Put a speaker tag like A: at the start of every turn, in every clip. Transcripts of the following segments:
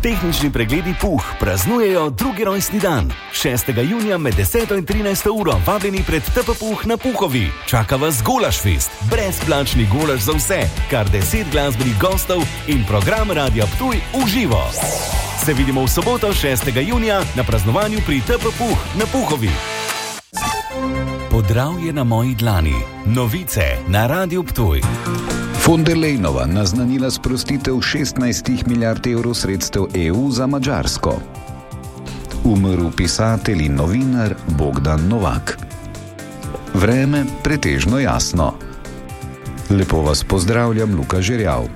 A: Tehnični pregledi Puh praznujejo drugi rojstni dan. 6. junija med 10. in 13. uro vabljeni pred TP Puh na Puhovi. Čaka vas Gulašfest, brezplačni gulaš za vse, kar 10 glasbenih gostov in program Radia Ptuj v živo. Se vidimo v soboto 6. junija na praznovanju pri TP Puh na Puhovi. Podravje na moji dlani. Novice na Radiu Ptuj.
B: Von der Leyenova naznanila sprostitev 16 milijard evrov sredstev EU za Madžarsko. Umrl pisatelj in novinar Bogdan Novak. Vreme pretežno jasno. Lepo vas pozdravljam, Luka Žerjav.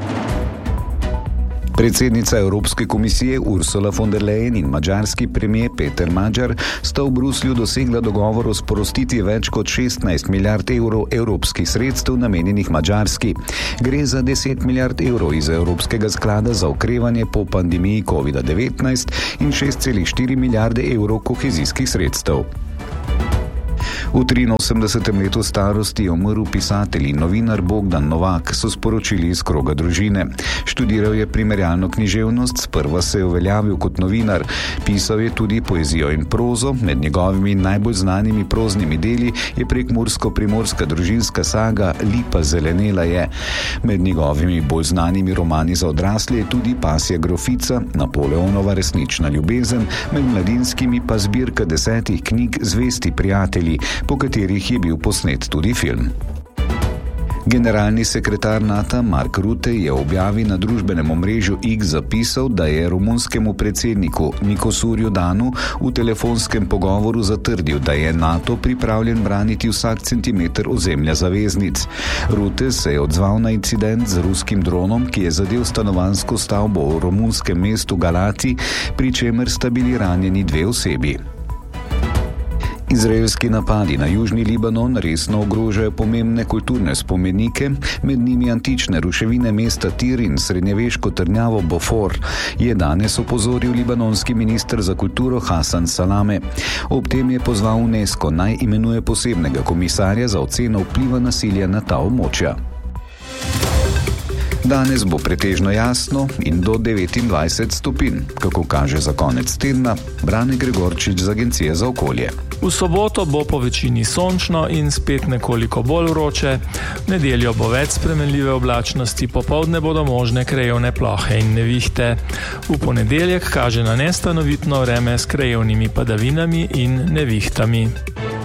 B: Predsednica Evropske komisije Ursula von der Leyen in madžarski premier Peter Magyar sta v Bruslju dosegla dogovor o sprostitvi več kot 16 milijard evrov evropskih sredstev namenjenih Madžarski. Gre za 10 milijard evrov iz Evropskega sklada za okrevanje po pandemiji COVID-19 in 6,4 milijarde evrov kohezijskih sredstev. V 83. letu starosti je umrl pisatelj in novinar Bogdan Novak, so sporočili iz kroga družine. Študiral je primerjalno književnost, sprva se je uveljavil kot novinar. Pisal je tudi poezijo in prozo, med njegovimi najbolj znanimi proznimi deli je prekmursko-primorska družinska saga Lipa zelenela je. Med njegovimi bolj znanimi romani za odrasle je tudi Pasja grofica, Napoleonova resnična ljubezen, med mladinskimi pa zbirka 10 knjig Zvesti prijatelji, po katerih je bil posnet tudi film. Generalni sekretar NATO Mark Rutte je v objavi na družbenem omrežju X zapisal, da je romunskemu predsedniku Nicosurju Danu v telefonskem pogovoru zatrdil, da je NATO pripravljen braniti vsak centimeter ozemlja zaveznic. Rutte se je odzval na incident z ruskim dronom, ki je zadel stanovanjsko stavbo v romunskem mestu Galati, pri čemer sta bili ranjeni 2 osebi. Izraelski napadi na južni Libanon resno ogrožajo pomembne kulturne spomenike, med njimi antične ruševine mesta Tir in srednjeveško trdnjavo Bofor, je danes opozoril libanonski minister za kulturo Hasan Salame. Ob tem je pozval UNESCO naj imenuje posebnega komisarja za oceno vpliva nasilja na ta območja. Danes bo pretežno jasno in do 29 stopinj, kako kaže za konec tedna Brane Gregorčič z Agencije za okolje.
C: V soboto bo po večini sončno in spet nekoliko bolj vroče, v nedeljo bo več spremenljive oblačnosti, popoldne bodo možne krajevne plohe in nevihte. V ponedeljek kaže na nestanovitno vreme s krajevnimi padavinami in nevihtami.